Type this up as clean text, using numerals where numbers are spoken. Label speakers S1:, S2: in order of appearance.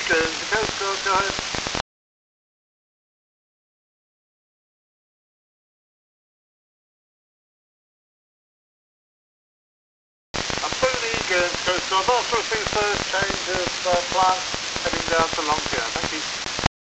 S1: Guernsey Coast, go ahead. Absolutely, Guernsey Coast Guard. Last first things first, change of plan, heading down to Longcare. Thank you.